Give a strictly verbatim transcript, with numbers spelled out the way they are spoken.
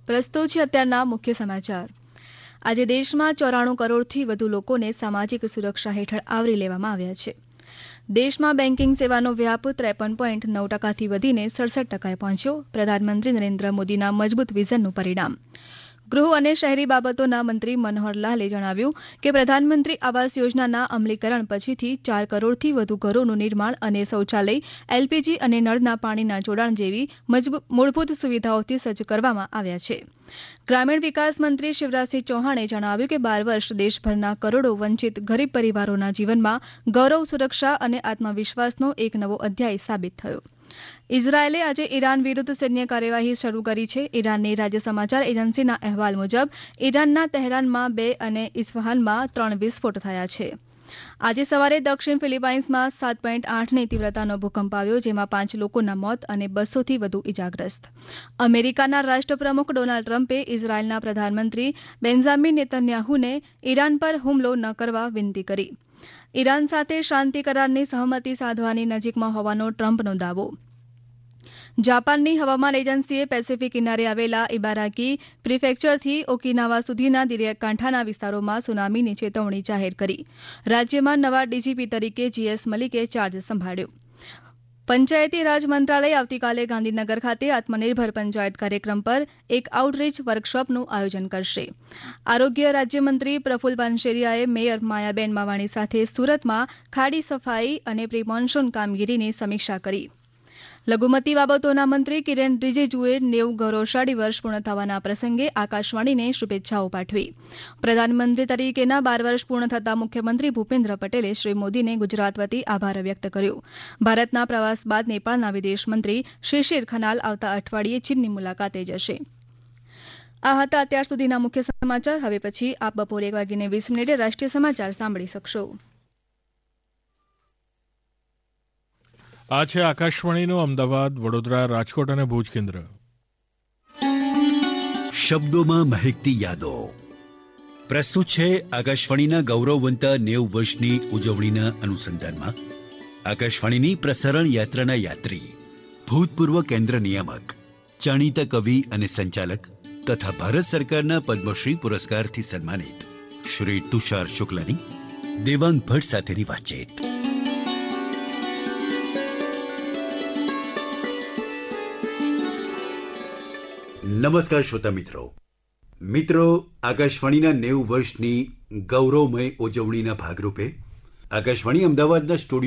પ્રસ્તુત છે અત્યારના મુખ્ય સમાચાર. આજે દેશમાં ચોરાણું કરોડથી વધુ લોકોને સામાજિક સુરક્ષા હેઠળ આવરી લેવામાં આવ્યા છે. દેશમાં બેન્કિંગ સેવાનો વ્યાપ ત્રેપન પોઈન્ટ નવ ટકાથી વધીને સડસઠ ટકાએ પહોંચ્યો. પ્રધાનમંત્રી નરેન્દ્ર મોદીના મજબૂત વિઝનનું પરિણામ. ગૃહ અને શહેરી બાબતોના મંત્રી મનોહરલાલે જણાવ્યું કે પ્રધાનમંત્રી આવાસ યોજનાના અમલીકરણ પછીથી ચાર કરોડથી વધુ ઘરોનું નિર્માણ અને શૌચાલય, એલપીજી અને નળના પાણીના જોડાણ જેવી મૂળભૂત સુવિધાઓથી સજ્જ કરવામાં આવ્યા છે. ગ્રામીણ વિકાસ મંત્રી શિવરાજસિંહ ચૌહાણે જણાવ્યું કે બાર વર્ષ દેશભરના કરોડો વંચિત ગરીબ પરિવારોના જીવનમાં ગૌરવ, સુરક્ષા અને આત્મવિશ્વાસનો એક નવો અધ્યાય સાબિત થયો. ઇઝરાયેલે આજે ઈરાન વિરુદ્ધ સૈન્ય કાર્યવાહી શરૂ કરી છે. ઈરાનની રાજ્ય સમાચાર એજન્સીના અહેવાલ મુજબ ઈરાનના તહેરાનમાં બે અને ઇસ્ફહાનમાં ત્રણ વિસ્ફોટ થયા છે. આજે સવારે દક્ષિણ ફિલિપાઇન્સમાં સાત પોઈન્ટ આઠની તીવ્રતાનો ભૂકંપ આવ્યો, જેમાં પાંચ લોકોના મોત અને બસોથી વધુ ઇજાગ્રસ્ત. અમેરિકાના રાષ્ટ્રપ્રમુખ ડોનાલ્ડ ટ્રમ્પે ઇઝરાયેલના પ્રધાનમંત્રી બેન્જામિન નેતન્યાહુને ઈરાન પર હુમલો ન કરવા વિનંતી કરી. ઈરાન સાથે શાંતિ કરારની સહમતિ સાધવાની નજીકમાં હોવાનો ટ્રમ્પનો દાવો. જાપાનની હવામાન એજન્સીએ પેસિફિક કિનારે આવેલા ઇબારાકી પ્રિફેક્ચરથી ઓકિનાવા સુધીના દરિયાકાંઠાના વિસ્તારોમાં સુનામીની ચેતવણી જાહેર કરી. રાજ્યમાં નવા ડીજીપી તરીકે જીએસ મલિકે ચાર્જ સંભાળ્યો. પંચાયતી રાજ મંત્રાલય આવતીકાલે ગાંધીનગર ખાતે આત્મનિર્ભર પંચાયત કાર્યક્રમ પર એક આઉટરીચ વર્કશોપનું આયોજન કરશે. આરોગ્ય રાજ્યમંત્રી પ્રફુલ પાનશેરિયાએ મેયર માયાબેન માવાણી સાથે સુરતમાં ખાડી સફાઈ અને પ્રી મોન્સૂન કામગીરીની સમીક્ષા કરી. લઘુમતી બાબતોના મંત્રી કિરેન રિજિજુએ નેવું ગૌરવશાળી વર્ષ પૂર્ણ થવાના પ્રસંગે આકાશવાણીને શુભેચ્છાઓ પાઠવી. પ્રધાનમંત્રી તરીકેના બાર વર્ષ પૂર્ણ થતા મુખ્યમંત્રી ભૂપેન્દ્ર પટેલે શ્રી મોદીને ગુજરાત વતી આભાર વ્યક્ત કર્યો. ભારતના પ્રવાસ બાદ નેપાળના વિદેશ મંત્રી શિશિર ખનાલ આવતા અઠવાડિયે ચીનની મુલાકાતે જશે. આ હતા અત્યાર સુધીના મુખ્ય સમાચાર. હવે પછી આપ બપોરે એક વાગીને વીસ મિનિટે રાષ્ટ્રીય સમાચાર સાંભળી શકશો. આ છે આકાશવાણીનું અમદાવાદ, વડોદરા, રાજકોટ અને ભુજ કેન્દ્ર. શબ્દોમાં મહેકતી યાદો પ્રસ્તુત છે આકાશવાણીના ગૌરવવંતા નેવું વર્ષની ઉજવણીના અનુસંધાનમાં આકાશવાણીની પ્રસારણ યાત્રાના યાત્રી, ભૂતપૂર્વ કેન્દ્ર નિયામક, જાણીતા કવિ અને સંચાલક તથા ભારત સરકારના પદ્મશ્રી પુરસ્કારથી સન્માનિત શ્રી તુષાર શુક્લાની દેવાંગ ભટ્ટ સાથેની વાતચીત. નમસ્કાર શ્રોતા મિત્રો. મિત્રો, આકાશવાણીના નેવું વર્ષની ગૌરવમય ઉજવણીના ભાગરૂપે આકાશવાણી અમદાવાદના સ્ટુડિયો